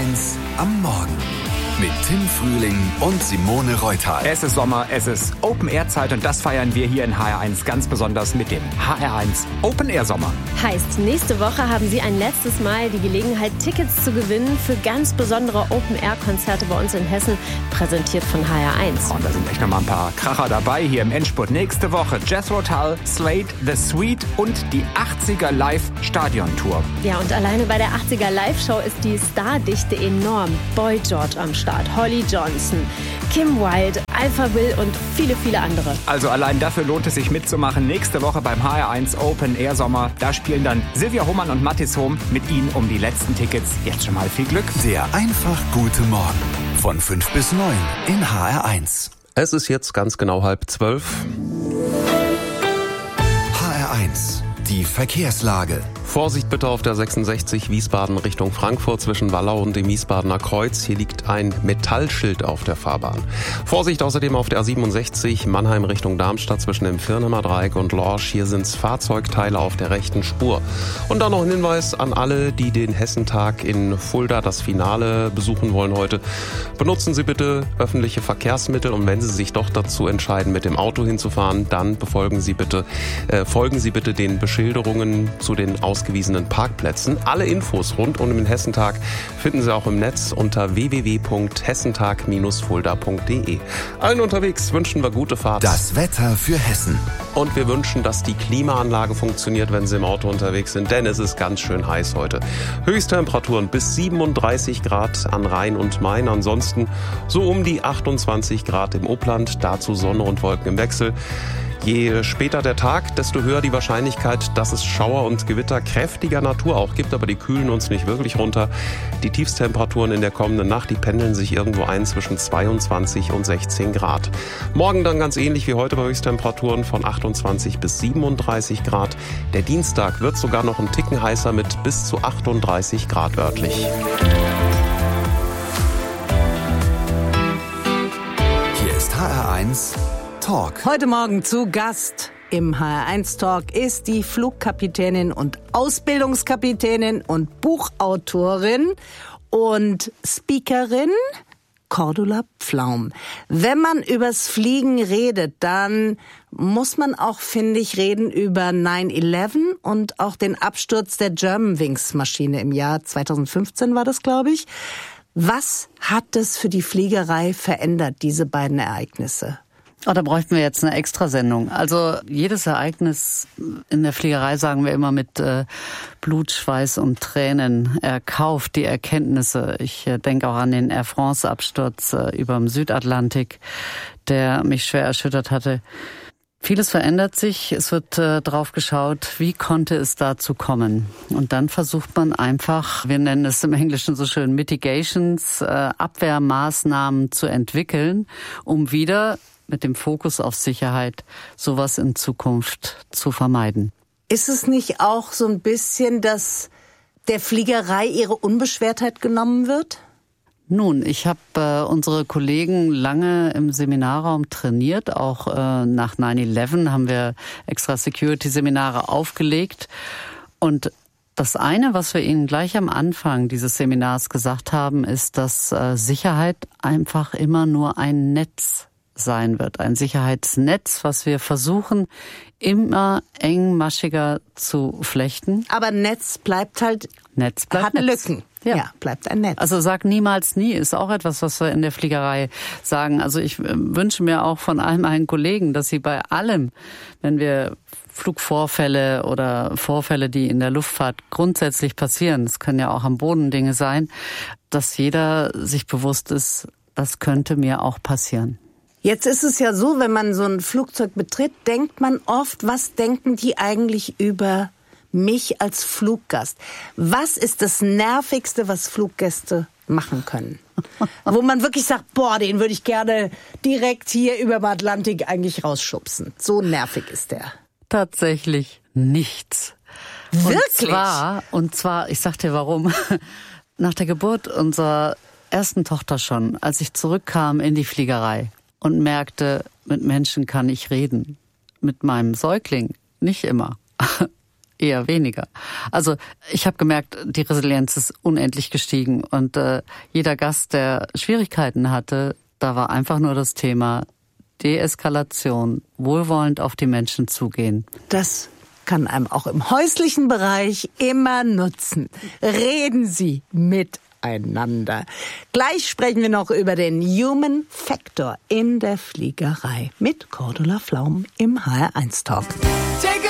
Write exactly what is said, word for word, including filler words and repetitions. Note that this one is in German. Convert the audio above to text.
eins am Morgen mit Tim Frühling und Simone Reuthal. Es ist Sommer, es ist Open-Air-Zeit und das feiern wir hier in H R eins ganz besonders mit dem H R eins Open-Air-Sommer. Heißt, nächste Woche haben Sie ein letztes Mal die Gelegenheit, Tickets zu gewinnen für ganz besondere Open-Air-Konzerte bei uns in Hessen, präsentiert von H R eins. Und da sind echt noch mal ein paar Kracher dabei hier im Endspurt. Nächste Woche Jethro Tull, Slade, The Sweet und die achtziger Live-Stadion-Tour. Ja, und alleine bei der achtziger Live-Show ist die Stardichte enorm. Boy George am Start, Holly Johnson, Kim Wilde, Alpha Will und viele, viele andere. Also allein dafür lohnt es sich mitzumachen. Nächste Woche beim H R eins Open Air Sommer. Da spielen dann Silvia Hohmann und Mathis Hohm mit Ihnen um die letzten Tickets. Jetzt schon mal viel Glück. Der einfach gute Morgen von fünf bis neun in H R eins. Es ist jetzt ganz genau halb zwölf. H R eins, die Verkehrslage. Vorsicht bitte auf der sechsundsechzig Wiesbaden Richtung Frankfurt zwischen Wallau und dem Wiesbadener Kreuz. Hier liegt ein Metallschild auf der Fahrbahn. Vorsicht außerdem auf der A siebenundsechzig Mannheim Richtung Darmstadt zwischen dem Firnheimer Dreieck und Lorsch. Hier sind Fahrzeugteile auf der rechten Spur. Und dann noch ein Hinweis an alle, die den Hessentag in Fulda, das Finale, besuchen wollen heute. Benutzen Sie bitte öffentliche Verkehrsmittel und wenn Sie sich doch dazu entscheiden, mit dem Auto hinzufahren, dann befolgen Sie bitte, äh, folgen Sie bitte den Beschilderungen zu den Ausgaben ausgewiesenen Parkplätzen. Alle Infos rund um den Hessentag finden Sie auch im Netz unter w w w punkt hessentag Bindestrich fulda punkt d e. Allen unterwegs wünschen wir gute Fahrt. Das Wetter für Hessen. Und wir wünschen, dass die Klimaanlage funktioniert, wenn Sie im Auto unterwegs sind, denn es ist ganz schön heiß heute. Höchsttemperaturen bis siebenunddreißig Grad an Rhein und Main, ansonsten so um die achtundzwanzig Grad im Upland, dazu Sonne und Wolken im Wechsel. Je später der Tag, desto höher die Wahrscheinlichkeit, dass es Schauer und Gewitter kräftiger Natur auch gibt, aber die kühlen uns nicht wirklich runter. Die Tiefstemperaturen in der kommenden Nacht, die pendeln sich irgendwo ein zwischen zweiundzwanzig und sechzehn Grad. Morgen dann ganz ähnlich wie heute bei Höchsttemperaturen von achtundzwanzig bis siebenunddreißig Grad. Der Dienstag wird sogar noch ein Ticken heißer mit bis zu achtunddreißig Grad örtlich. Hier ist H R eins Talk. Heute Morgen zu Gast im H R eins Talk ist die Flugkapitänin und Ausbildungskapitänin und Buchautorin und Speakerin Cordula Pflaum. Wenn man übers Fliegen redet, dann muss man auch, finde ich, reden über neun elf und auch den Absturz der Germanwings-Maschine im Jahr zweitausendfünfzehn war das, glaube ich. Was hat es für die Fliegerei verändert, diese beiden Ereignisse? Oh, da bräuchten wir jetzt eine Extrasendung. Also jedes Ereignis in der Fliegerei, sagen wir immer, mit äh, Blut, Schweiß und Tränen erkauft, die Erkenntnisse. Ich äh, denke auch an den Air France-Absturz äh, über dem Südatlantik, der mich schwer erschüttert hatte. Vieles verändert sich, es wird äh, drauf geschaut, wie konnte es dazu kommen. Und dann versucht man einfach, wir nennen es im Englischen so schön Mitigations, äh, Abwehrmaßnahmen zu entwickeln, um wieder mit dem Fokus auf Sicherheit sowas in Zukunft zu vermeiden. Ist es nicht auch so ein bisschen, dass der Fliegerei ihre Unbeschwertheit genommen wird? Nun, ich habe äh, unsere Kollegen lange im Seminarraum trainiert. Auch äh, nach neun elf haben wir extra Security-Seminare aufgelegt. Und das eine, was wir Ihnen gleich am Anfang dieses Seminars gesagt haben, ist, dass äh, Sicherheit einfach immer nur ein Netz sein wird. Ein Sicherheitsnetz, was wir versuchen, immer engmaschiger zu flechten. Aber Netz bleibt halt, Netz bleibt hat Netz. Lücken. Ja. ja, bleibt ein Netz. Also sag niemals nie ist auch etwas, was wir in der Fliegerei sagen. Also ich äh, wünsche mir auch von all meinen Kollegen, dass sie bei allem, wenn wir Flugvorfälle oder Vorfälle, die in der Luftfahrt grundsätzlich passieren, es können ja auch am Boden Dinge sein, dass jeder sich bewusst ist, das könnte mir auch passieren. Jetzt ist es ja so, wenn man so ein Flugzeug betritt, denkt man oft, was denken die eigentlich über mich als Fluggast? Was ist das Nervigste, was Fluggäste machen können? Wo man wirklich sagt, boah, den würde ich gerne direkt hier über dem Atlantik eigentlich rausschubsen. So nervig ist der. Tatsächlich nichts. Wirklich? Und zwar, und zwar, ich sag dir warum, nach der Geburt unserer ersten Tochter schon, als ich zurückkam in die Fliegerei und merkte, mit Menschen kann ich reden. Mit meinem Säugling nicht immer. eher weniger. Also ich habe gemerkt, die Resilienz ist unendlich gestiegen und äh, jeder Gast, der Schwierigkeiten hatte, da war einfach nur das Thema Deeskalation, wohlwollend auf die Menschen zugehen. Das kann einem auch im häuslichen Bereich immer nutzen. Reden Sie miteinander. Gleich sprechen wir noch über den Human Factor in der Fliegerei mit Cordula Flaum im H R eins Talk.